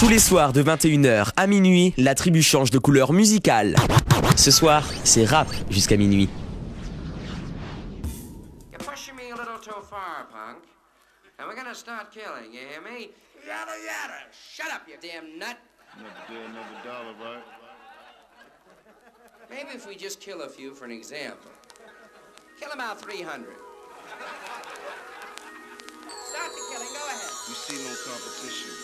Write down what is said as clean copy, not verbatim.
Tous les soirs de 21h à minuit, la tribu change de couleur musicale. Ce soir, c'est rap jusqu'à minuit. You're pushing me a little too far, punk. And we're gonna start killing, you hear me? Yada yada! Shut up, you damn nut! Never deal, never dollar, right? Maybe if we just kill a few for an example. Kill about 300. Start the killing, go ahead. We see no competition.